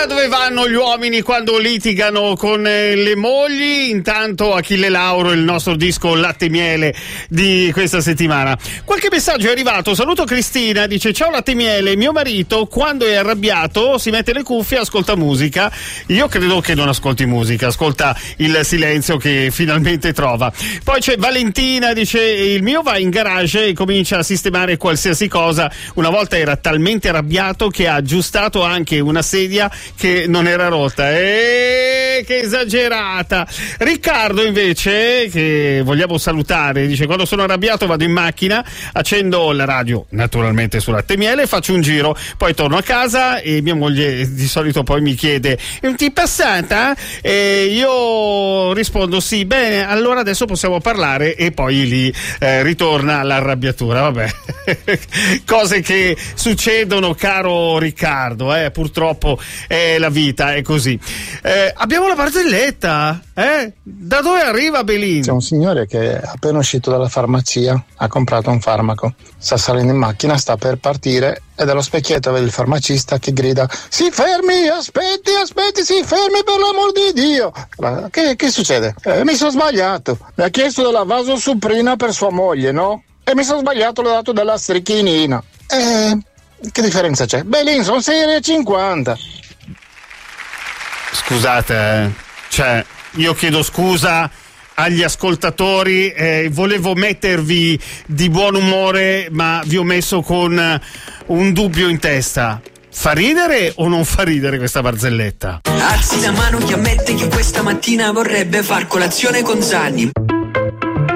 Chissà dove vanno gli uomini quando litigano con le mogli. Intanto Achille Lauro, il nostro disco Latte e Miele di questa settimana. Qualche messaggio è arrivato. Saluto Cristina, dice: ciao Latte e Miele, mio marito quando è arrabbiato si mette le cuffie e ascolta musica. Io credo che non ascolti musica, ascolta il silenzio che finalmente trova. Poi c'è Valentina, dice: il mio va in garage e comincia a sistemare qualsiasi cosa. Una volta era talmente arrabbiato che ha aggiustato anche una sedia che non era rotta. Che esagerata. Riccardo invece, che vogliamo salutare, dice: quando sono arrabbiato vado in macchina, accendo la radio naturalmente su Latte e Miele, faccio un giro, poi torno a casa e mia moglie di solito poi mi chiede: ti è passata? E io rispondo sì. Bene, allora adesso possiamo parlare, e poi lì ritorna l'arrabbiatura. Vabbè, cose che succedono, caro Riccardo, purtroppo è la vita, è così. Abbiamo la barzelletta, da dove arriva Belin? C'è un signore che è appena uscito dalla farmacia, ha comprato un farmaco, sta salendo in macchina, sta per partire e dallo specchietto vede il farmacista che grida: si fermi, aspetti, si fermi per l'amor di Dio. Che succede? Mi sono sbagliato, mi ha chiesto della vasosuprina per sua moglie, no? E mi sono sbagliato, le ho dato della strichinina. Che differenza c'è? Belin, sono 6,50. Scusate, cioè, io chiedo scusa agli ascoltatori, volevo mettervi di buon umore, ma vi ho messo con un dubbio in testa. Fa ridere o non fa ridere questa barzelletta? Alzi la mano chi ammette che questa mattina vorrebbe far colazione con Zanni.